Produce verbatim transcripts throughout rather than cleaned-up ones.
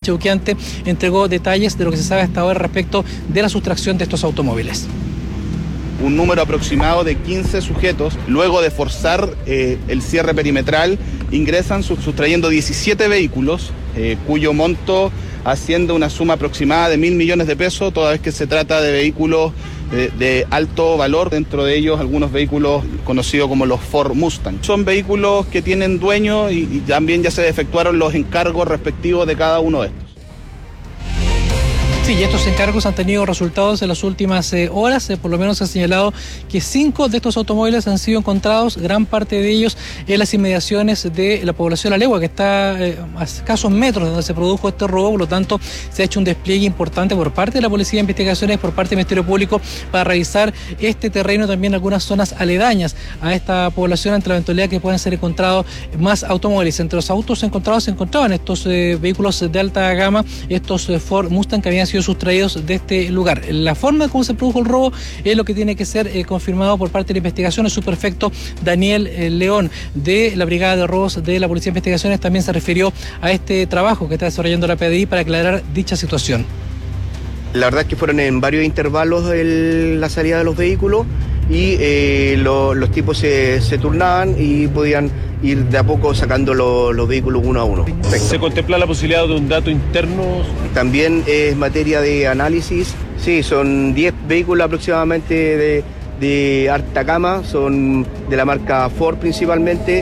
Chauqueante entregó detalles de lo que se sabe hasta ahora respecto de la sustracción de estos automóviles. Un número aproximado de quince sujetos, luego de forzar eh, el cierre perimetral, ingresan sustrayendo diecisiete vehículos, eh, cuyo monto asciende a una suma aproximada de mil millones de pesos, toda vez que se trata de vehículos de, de alto valor, dentro de ellos algunos vehículos conocidos como los Ford Mustang. Son vehículos que tienen dueño y, y también ya se efectuaron los encargos respectivos de cada uno de estos. Sí, y estos encargos han tenido resultados en las últimas eh, horas. Eh, por lo menos se ha señalado que cinco de estos automóviles han sido encontrados, gran parte de ellos en las inmediaciones de la población La Legua, que está eh, a escasos metros de donde se produjo este robo. Por lo tanto, se ha hecho un despliegue importante por parte de la Policía de Investigaciones, por parte del Ministerio Público, para revisar este terreno, también algunas zonas aledañas a esta población, ante la eventualidad que puedan ser encontrados más automóviles. Entre los autos encontrados se encontraban estos eh, vehículos de alta gama, estos eh, Ford Mustang que habían sido sustraídos de este lugar. La forma como se produjo el robo es lo que tiene que ser eh, confirmado por parte de la investigación. El subprefecto Daniel eh, León, de la Brigada de Robos de la Policía de Investigaciones, también se refirió a este trabajo que está desarrollando la P D I para aclarar dicha situación. La verdad es que fueron en varios intervalos el, la salida de los vehículos y eh, lo, los tipos se, se turnaban y podían ir de a poco sacando lo, los vehículos uno a uno. Perfecto. ¿Se contempla la posibilidad de un dato interno? También es materia de análisis. Sí, son diez vehículos aproximadamente de, de alta gama, son de la marca Ford principalmente.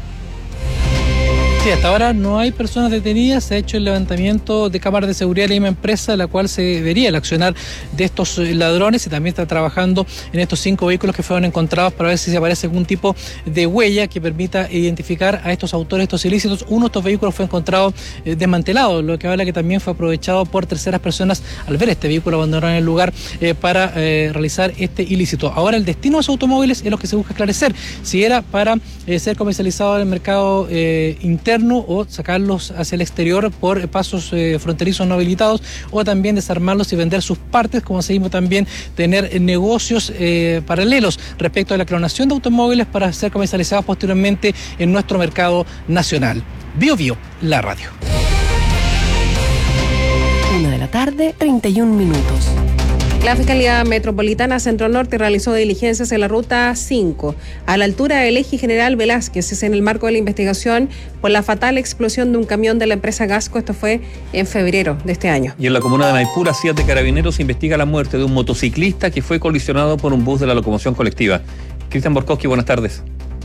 Sí, hasta ahora no hay personas detenidas. Se ha hecho el levantamiento de cámaras de seguridad de la misma empresa, la cual se vería el accionar de estos ladrones, y también está trabajando en estos cinco vehículos que fueron encontrados para ver si se aparece algún tipo de huella que permita identificar a estos autores de estos ilícitos. Uno de estos vehículos fue encontrado eh, desmantelado, lo que habla que también fue aprovechado por terceras personas al ver este vehículo abandonado en el lugar eh, para eh, realizar este ilícito. Ahora el destino de los automóviles es lo que se busca esclarecer, si era para eh, ser comercializado en el mercado eh, interno o sacarlos hacia el exterior por pasos eh, fronterizos no habilitados, o también desarmarlos y vender sus partes, como seguimos también tener negocios eh, paralelos respecto a la clonación de automóviles para ser comercializados posteriormente en nuestro mercado nacional. Bio Bio, la radio. Una de la tarde, treinta y un minutos. La Fiscalía Metropolitana Centro Norte realizó diligencias en la Ruta cinco, a la altura del Eje General Velázquez, es en el marco de la investigación por la fatal explosión de un camión de la empresa Gasco. Esto fue en febrero de este año. Y en la comuna de Maipú, la C I A de Carabineros investiga la muerte de un motociclista que fue colisionado por un bus de la locomoción colectiva. Cristian Borkowski, buenas tardes.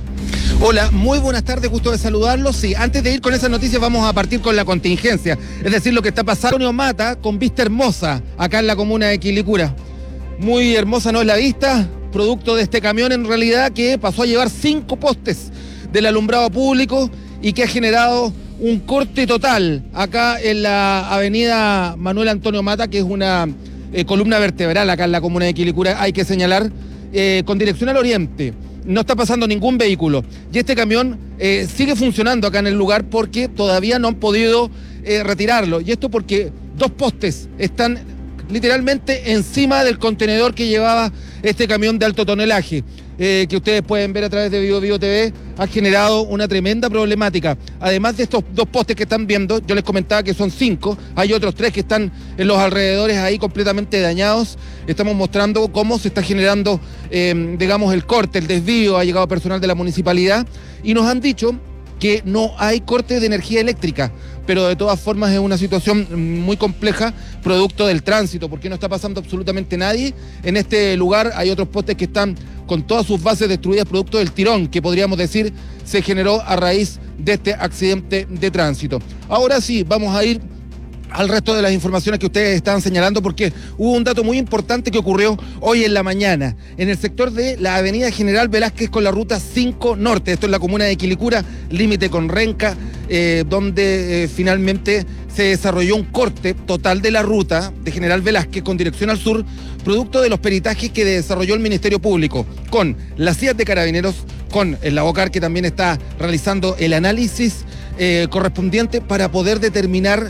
Hola, muy buenas tardes, gusto de saludarlos. Sí, antes de ir con esas noticias vamos a partir con la contingencia, es decir, lo que está pasando. Antonio Mata con vista hermosa acá en la comuna de Quilicura. Muy hermosa no es la vista, producto de este camión en realidad que pasó a llevar cinco postes del alumbrado público y que ha generado un corte total acá en la avenida Manuel Antonio Mata, que es una eh, columna vertebral acá en la comuna de Quilicura, hay que señalar, eh, con dirección al oriente. No está pasando ningún vehículo y este camión eh, sigue funcionando acá en el lugar porque todavía no han podido eh, retirarlo, y esto porque dos postes están literalmente encima del contenedor que llevaba este camión de alto tonelaje, eh, que ustedes pueden ver a través de Vivo Vivo T V. Ha generado una tremenda problemática. Además de estos dos postes que están viendo, yo les comentaba que son cinco, hay otros tres que están en los alrededores ahí completamente dañados. Estamos mostrando cómo se está generando, eh, digamos, el corte, el desvío. Ha llegado personal de la municipalidad y nos han dicho que no hay corte de energía eléctrica, pero de todas formas es una situación muy compleja, producto del tránsito, porque no está pasando absolutamente nadie en este lugar. Hay otros postes que están con todas sus bases destruidas, producto del tirón que podríamos decir se generó a raíz de este accidente de tránsito. Ahora sí, vamos a ir al resto de las informaciones que ustedes estaban señalando, porque hubo un dato muy importante que ocurrió hoy en la mañana en el sector de la avenida General Velázquez con la ruta cinco Norte. Esto es la comuna de Quilicura, límite con Renca, eh, donde eh, finalmente se desarrolló un corte total de la ruta de General Velázquez con dirección al sur, producto de los peritajes que desarrolló el Ministerio Público con la C I A de Carabineros, con el Lavocar, que también está realizando el análisis eh, correspondiente para poder determinar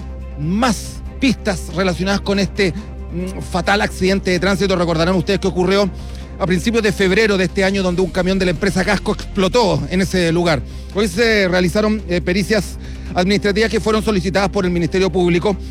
más pistas relacionadas con este mm, fatal accidente de tránsito. Recordarán ustedes que ocurrió a principios de febrero de este año, donde un camión de la empresa Gasco explotó en ese lugar. Hoy se realizaron eh, pericias administrativas que fueron solicitadas por el Ministerio Público